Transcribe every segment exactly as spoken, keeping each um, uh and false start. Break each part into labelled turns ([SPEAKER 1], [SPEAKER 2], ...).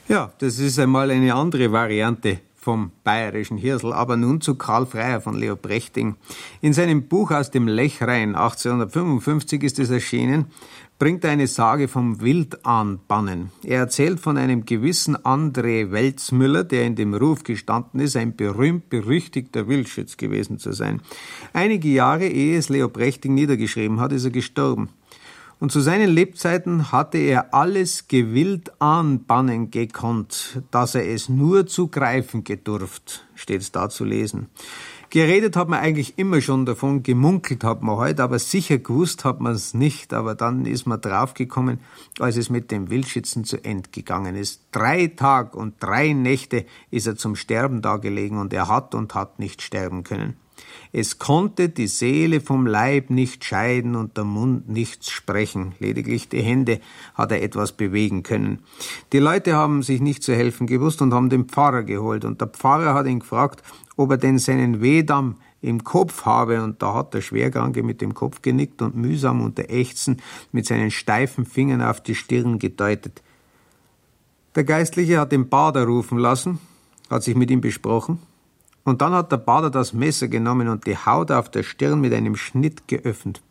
[SPEAKER 1] Ja, das ist einmal eine andere Variante vom bayerischen Hirsel, aber nun zu Karl Freyer von Leoprechting. In seinem Buch Aus dem Lechrein achtzehnhundertfünfundfünfzig ist es erschienen, bringt er eine Sage vom Wildanbannen. Er erzählt von einem gewissen André Welzmüller, der in dem Ruf gestanden ist, ein berühmt-berüchtigter Wildschütz gewesen zu sein. Einige Jahre ehe es Leoprechting niedergeschrieben hat, ist er gestorben. Und zu seinen Lebzeiten hatte er alles Gewild anbannen gekonnt, dass er es nur zu greifen gedurft, steht es da zu lesen. Geredet hat man eigentlich immer schon davon, gemunkelt hat man heute, aber sicher gewusst hat man es nicht. Aber dann ist man draufgekommen, als es mit dem Wildschützen zu Ende gegangen ist. Drei Tage und drei Nächte ist er zum Sterben da gelegen und er hat und hat nicht sterben können. Es konnte die Seele vom Leib nicht scheiden und der Mund nichts sprechen. Lediglich die Hände hat er etwas bewegen können. Die Leute haben sich nicht zu helfen gewusst und haben den Pfarrer geholt. Und der Pfarrer hat ihn gefragt, ob er denn seinen Wehdamm im Kopf habe. Und da hat der Schwerkranke mit dem Kopf genickt und mühsam unter Ächzen mit seinen steifen Fingern auf die Stirn gedeutet. Der Geistliche hat den Bader rufen lassen, hat sich mit ihm besprochen. Und dann hat der Bader das Messer genommen und die Haut auf der Stirn mit einem Schnitt geöffnet.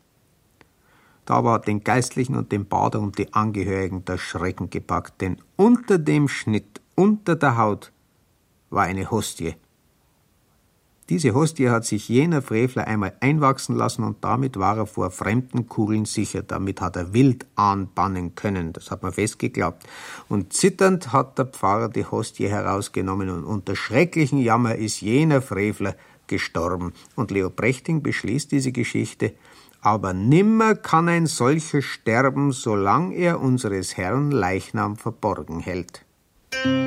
[SPEAKER 1] Da war den Geistlichen und den Bader und die Angehörigen der Schrecken gepackt, denn unter dem Schnitt, unter der Haut, war eine Hostie. Diese Hostie hat sich jener Frevler einmal einwachsen lassen und damit war er vor fremden Kugeln sicher. Damit hat er wild anbannen können, das hat man fest geglaubt. Und zitternd hat der Pfarrer die Hostie herausgenommen und unter schrecklichen Jammer ist jener Frevler gestorben. Und Leoprechting beschließt diese Geschichte, aber nimmer kann ein solcher sterben, solang er unseres Herrn Leichnam verborgen hält.